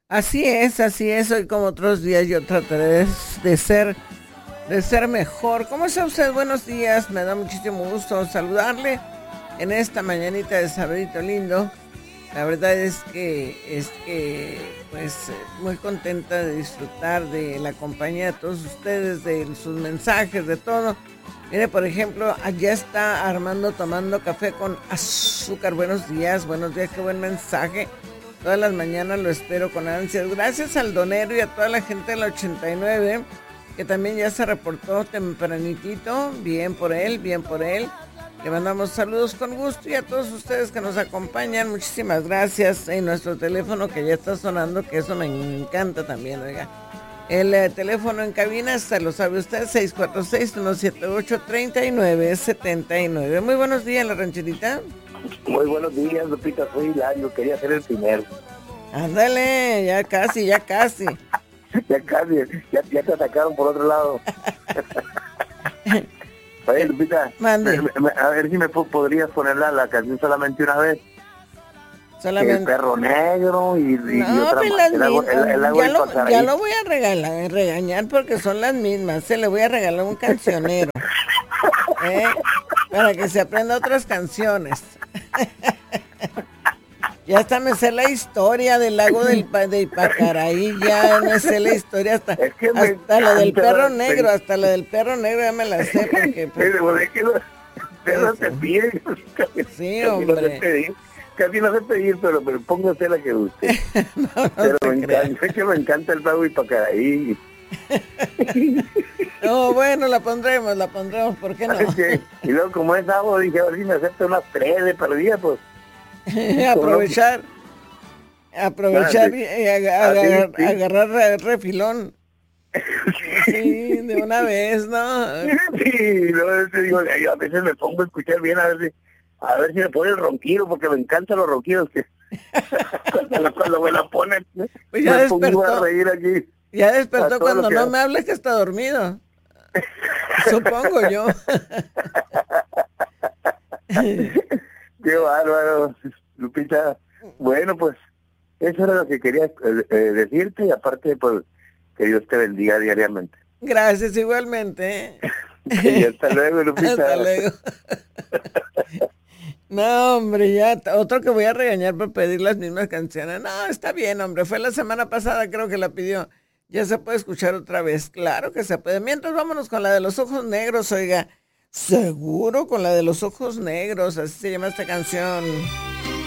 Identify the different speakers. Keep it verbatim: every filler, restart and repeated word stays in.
Speaker 1: Así es, así es. Hoy como otros días yo trataré de, de ser de ser mejor. ¿Cómo está usted? Buenos días. Me da muchísimo gusto saludarle en esta mañanita de sabadito lindo. La verdad es que es que pues muy contenta de disfrutar de la compañía de todos ustedes, de sus mensajes, de todo. Mire, por ejemplo, allá está Armando tomando café con azúcar. Buenos días, buenos días, qué buen mensaje. Todas las mañanas lo espero con ansias. Gracias al donero y a toda la gente de la ochenta y nueve, que también ya se reportó tempranitito. Bien por él, bien por él. Le mandamos saludos con gusto y a todos ustedes que nos acompañan. Muchísimas gracias. En nuestro teléfono que ya está sonando, que eso me encanta también, oiga. El eh, teléfono en cabina, hasta lo sabe usted, seis cuatro seis, uno siete ocho, tres nueve siete nueve. Muy buenos días, la rancherita.
Speaker 2: Muy buenos días, Lupita, soy Hilario, quería ser el primero.
Speaker 1: Ándale, ya casi, ya casi.
Speaker 2: ya casi, ya, ya te atacaron por otro lado. Oye, Lupita,
Speaker 1: Mande.
Speaker 2: me, me, a ver si me podrías ponerla la canción solamente una vez.
Speaker 1: Solamente.
Speaker 2: El perro negro y, y,
Speaker 1: no,
Speaker 2: y otra
Speaker 1: pues
Speaker 2: más.
Speaker 1: las
Speaker 2: El, agua, el, el agua
Speaker 1: ya, lo,
Speaker 2: y
Speaker 1: ya lo voy a regalar, regañar porque son las mismas. Se le voy a regalar un cancionero. ¿eh? Para que se aprenda otras canciones. Ya hasta me sé la historia del lago del, de Ipacaraí, ya me sé la historia hasta,
Speaker 2: es que
Speaker 1: hasta la del perro negro, hasta la del perro negro ya me la sé porque... Pues,
Speaker 2: es que no, no te pide.
Speaker 1: Sí, hombre.
Speaker 2: Casi no sé pedir, pero, pero póngase la que guste. no, no pero me encanta, es que me encanta el lago Ipacaraí.
Speaker 1: No, bueno, la pondremos, la pondremos, ¿por qué no?
Speaker 2: Okay. Y luego como es agua, dije, a ver si me acepta unas tres de perdida, pues.
Speaker 1: aprovechar, aprovechar y, y ag agarrar, sí. agarrar refilón. Sí, de una vez, ¿no?
Speaker 2: Sí, luego te digo, yo a veces me pongo a escuchar bien, a ver si, a ver si me pone el ronquido, porque me encantan los ronquidos que cuando, cuando me la ponen,
Speaker 1: pues ya
Speaker 2: me
Speaker 1: despertó,
Speaker 2: pongo a reír aquí.
Speaker 1: Ya despertó cuando no me habla que está dormido. Supongo yo.
Speaker 2: Qué bárbaro, Lupita. Bueno, pues eso era lo que quería eh, eh, decirte y aparte, pues, que Dios te bendiga diariamente.
Speaker 1: Gracias, igualmente.
Speaker 2: Y hasta luego, Lupita.
Speaker 1: Hasta luego. No, hombre, ya, otro que voy a regañar por pedir las mismas canciones. No, está bien, hombre, fue la semana pasada, creo que la pidió. Ya se puede escuchar otra vez, claro que se puede. Mientras vámonos con la de los ojos negros, oiga. Seguro con la de los ojos negros, así se llama esta canción.